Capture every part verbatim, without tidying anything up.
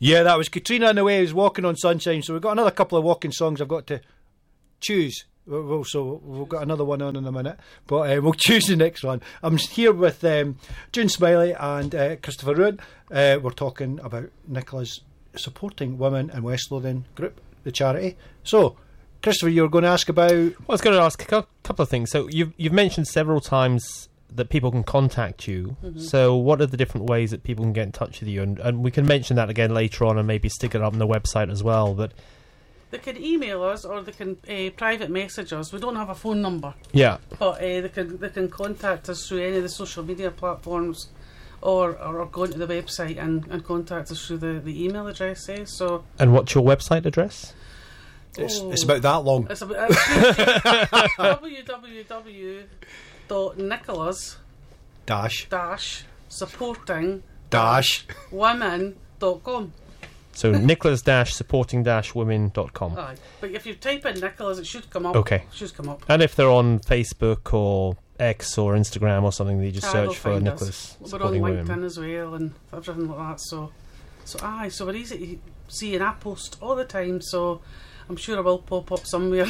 Yeah, that was Katrina and the Waves, Walking on Sunshine. So we've got another couple of walking songs I've got to choose. We'll, so we've got another one on in a minute, but uh, we'll choose the next one. I'm here with um, June Smiley and uh, Christopher Ruin. Uh, we're talking about Nicola's supporting women in West Lothian Group, the charity. So, Christopher, you were going to ask about... Well, I was going to ask a couple of things. So you've, you've mentioned several times that people can contact you. Mm-hmm. So what are the different ways that people can get in touch with you? And, and we can mention that again later on and maybe stick it up on the website as well, but... They can email us or they can uh, private message us. We don't have a phone number. Yeah. But uh, they can they can contact us through any of the social media platforms or, or go onto the website and, and contact us through the, the email address. Eh? So. And what's your website address? It's, oh, it's about that long. It's about uh, w w w dot nicholas dash dash supporting dash women dot com. So nicholas dash supporting dash women dot com. Aye. But if you type in Nicholas, it should come up. Okay. It should come up. And if they're on Facebook or X or Instagram or something, they just Aye, search for Nicholas We're on supporting LinkedIn women. as well and everything like that. So, so aye, so we're easy to see, and I post all the time. So I'm sure I will pop up somewhere.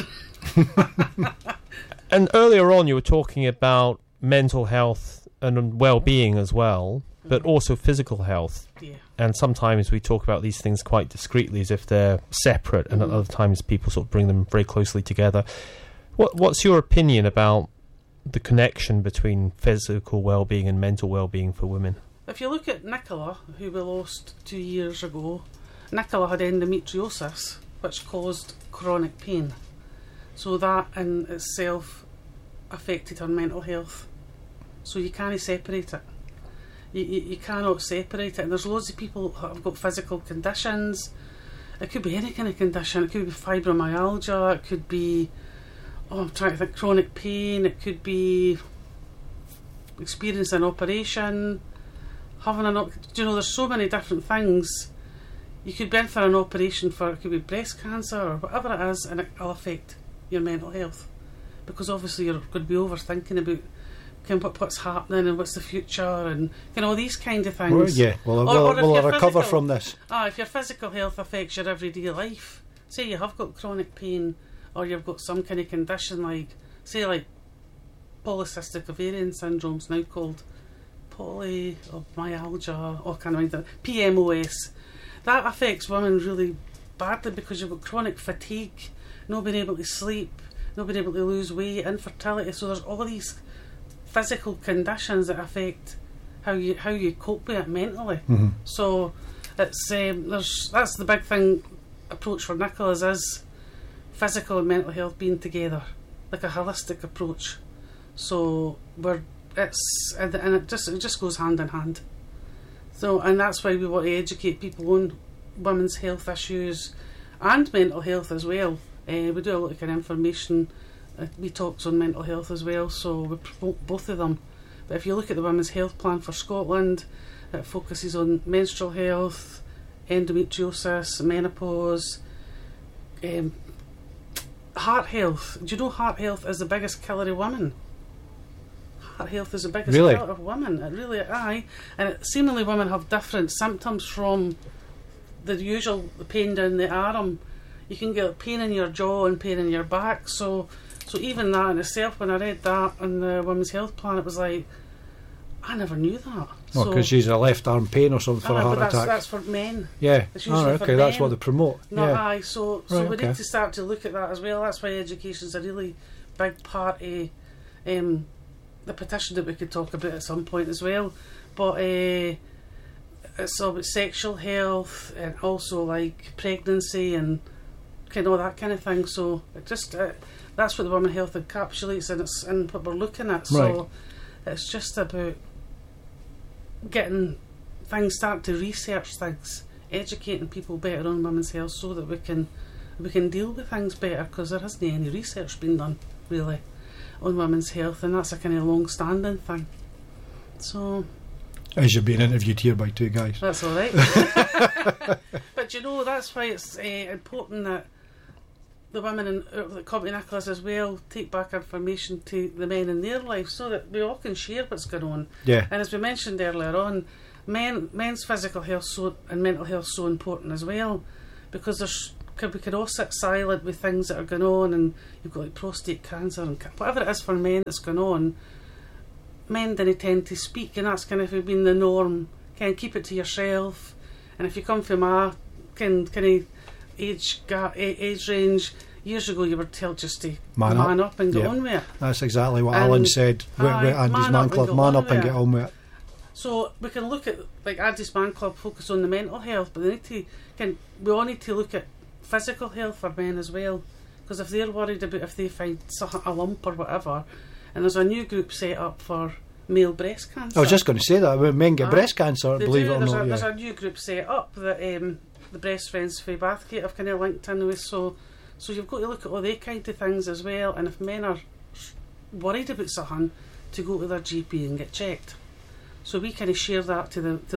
And earlier on, you were talking about mental health and well-being as well, but also physical health. Yeah. And sometimes we talk about these things quite discreetly as if they're separate, and mm-hmm. at other times people sort of bring them very closely together. What What's your opinion about the connection between physical well-being and mental well-being for women? If you look at Nicola, who we lost two years ago, Nicola had endometriosis, which caused chronic pain. So that in itself affected her mental health. So you can't separate it. You, you, you cannot separate it. And there's loads of people who have got physical conditions. It could be any kind of condition. It could be fibromyalgia. It could be, oh, I'm trying to think, chronic pain. It could be experiencing an operation, having an, op- do you know, there's so many different things. You could be in for an operation for, it could be breast cancer or whatever it is, and it'll affect your mental health. Because obviously you're going to be overthinking about kind of what's happening and what's the future and you know these kind of things. Well, yeah, well, or, we'll, or we'll recover physical, from this. Ah, if your physical health affects your everyday life, say you have got chronic pain or you've got some kind of condition like, say like polycystic ovarian syndrome's now called polymyalgia or kind of P M O S. That affects women really badly because you've got chronic fatigue, not being able to sleep, not being able to lose weight, infertility. So there's all these physical conditions that affect how you how you cope with it mentally. Mm-hmm. So it's um, there's that's the big thing approach for Nicola's is physical and mental health being together, like a holistic approach. So we're it's and, and it just it just goes hand in hand. So and that's why we want to educate people on women's health issues and mental health as well. Uh, we do a lot of kind of information. Uh, we talks on mental health as well, so we promote both of them. But if you look at the Women's Health Plan for Scotland, it focuses on menstrual health, endometriosis, menopause, um, heart health. Do you know heart health is the biggest killer of women? Heart health is the biggest really? killer of women. It really, aye. And it, seemingly women have different symptoms from the usual pain down the arm. You can get pain in your jaw and pain in your back. So, so even that in itself, when I read that on the Women's Health Plan, it was like, I never knew that. Well, because so, she's a left arm pain or something for aye, a heart but that's, attack. That's for men. Yeah. It's oh, okay, for that's men. what they promote. No, yeah. aye. So, so right, we okay. need to start to look at that as well. That's why education is a really big part of um, the petition that we could talk about at some point as well. But uh, it's all about sexual health and also like pregnancy and kind of all that kind of thing. So it just uh, that's what the Women's Health encapsulates, and it's and what we're looking at. So right. It's just about getting things, start to research things, educating people better on women's health, so that we can we can deal with things better. Because there hasn't any research been done really on women's health, and that's a kind of long-standing thing. So. As you're being interviewed here by two guys. That's all right. But you know, that's why it's uh, important that the women in, uh, that come to Nicholas as well take back information to the men in their lives, so that we all can share what's going on. Yeah. And as we mentioned earlier on, men men's physical health so and mental health so important as well, because there's could we could all sit silent with things that are going on, and you've got like prostate cancer and ca- whatever it is for men that's going on. Men didn't tend to speak, and that's kind of been the norm. Kind of keep it to yourself, and if you come from my kind kind of age ga- age range, years ago you were told just to Man man, up. up. and get Yeah. on with it. That's exactly what And- Alan said with, aye, with Andy's man Man up and Club. get Man on up and with get it. on with it. So we can look at, like Andy's Man Club focus on the mental health, but they need to can we all need to look at physical health for men as well, because if they're worried about if they find something, a lump or whatever, and there's a new group set up for male breast cancer. I was just going to say that when men get Aye. breast cancer, They believe do, it or there's not. a, Yeah. There's a new group set up that um, the Breast Friends for Bathgate have kind of linked in with, so so you've got to look at all they kind of things as well, and if men are worried about something, to go to their G P and get checked. So we kind of share that to the to